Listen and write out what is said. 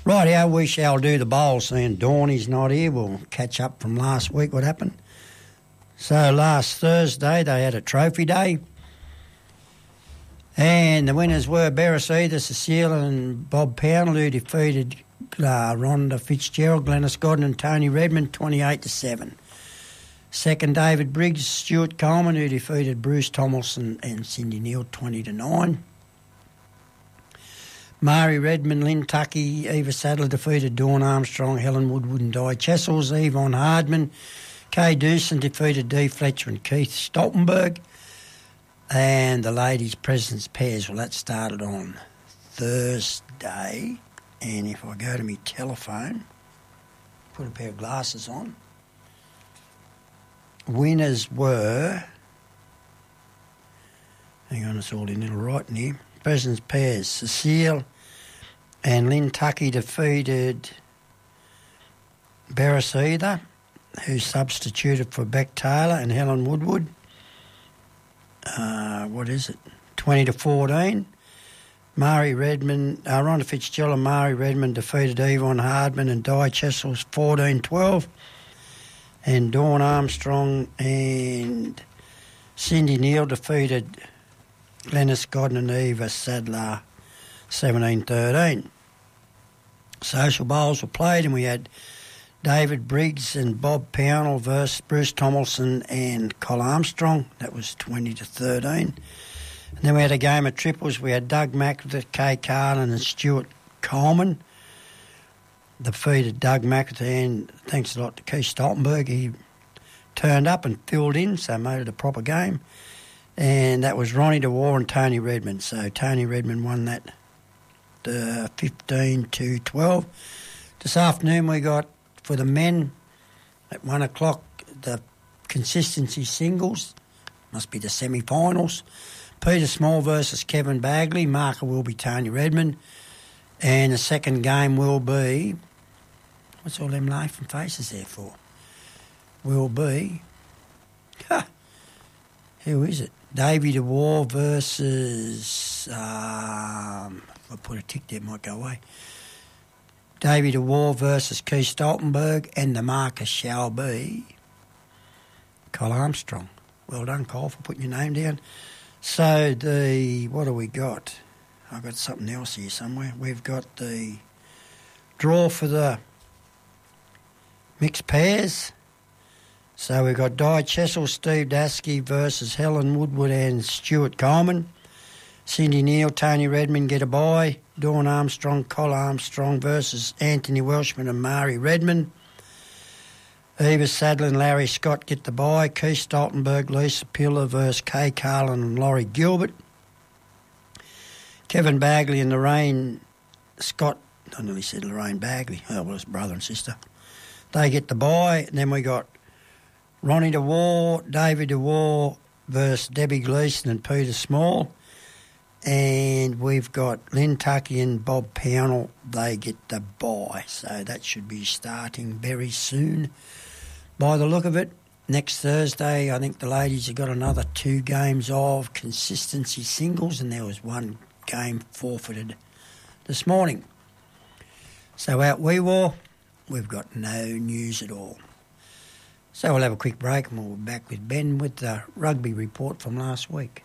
Rightio, we shall do the bowl. Seeing Dawny's not here, we'll catch up from last week what happened. So last Thursday they had a trophy day. And the winners were Beresida, Cecile and Bob Pownell, who defeated Rhonda Fitzgerald, Glenys Godden and Tony Redmond 28-7. Second, David Briggs, Stuart Coleman, who defeated Bruce Tomlinson and Cindy Neal 20-9. Mari Redmond, Lynn Tuckey, Eva Sadler defeated Dawn Armstrong, Helen Woodward and Di Chessels. Yvonne Hardman, Kay Doosan defeated Dee Fletcher and Keith Stoltenberg. And the ladies' presidents' pairs, well, that started on Thursday. And if I go to my telephone, put a pair of glasses on, winners were, hang on, it's all in little writing here, presidents' pairs, Cecile and Lynn Tuckey defeated Beresida, who substituted for Beck Taylor and Helen Woodward. 20-14. Mari Redmond, Rhonda Fitzgerald and Mari Redmond defeated Yvonne Hardman and Di Chessels 14-12. And Dawn Armstrong and Cindy Neal defeated Glenys Godden and Eva Sadler 17-13. Social bowls were played and we had David Briggs and Bob Pownell versus Bruce Tomlinson and Col Armstrong. That was 20-13. And then we had a game of triples. We had Doug McIntyre, Kay Carlin and Stuart Coleman defeated Doug McIntyre, and thanks a lot to Keith Stoltenberg. He turned up and filled in, so made it a proper game. And that was Ronnie DeWar and Tony Redmond. So Tony Redmond won that 15-12. This afternoon we got, for the men, at 1 o'clock, the consistency singles. Must be the semi-finals. Peter Small versus Kevin Bagley. Marker will be Tony Redmond. And the second game will be... What's all them laughing faces there for? Will be... who is it? Davey DeWar versus... if I put a tick there, it might go away. Davey DeWar versus Keith Stoltenberg, and the marker shall be Col Armstrong. Well done, Col, for putting your name down. So what do we got? I've got something else here somewhere. We've got the draw for the mixed pairs. So we've got Di Chessel, Steve Daskey versus Helen Woodward and Stuart Coleman. Cindy Neal, Tony Redmond get a bye. Dawn Armstrong, Col Armstrong versus Anthony Welshman and Mari Redmond. Eva Sadler and Larry Scott get the bye. Keith Stoltenberg, Lisa Pillar versus Kay Carlin and Laurie Gilbert. Kevin Bagley and Lorraine Scott, I nearly said Lorraine Bagley, well, it's brother and sister. They get the bye. And then we got Ronnie DeWar, David DeWar versus Debbie Gleeson and Peter Small. And we've got Lynn Tuckey and Bob Pownell. They get the bye. So that should be starting very soon. By the look of it, next Thursday, I think the ladies have got another 2 games of consistency singles, and there was 1 game forfeited this morning. So out we were, we've got no news at all. So we'll have a quick break and we'll be back with Ben with the rugby report from last week.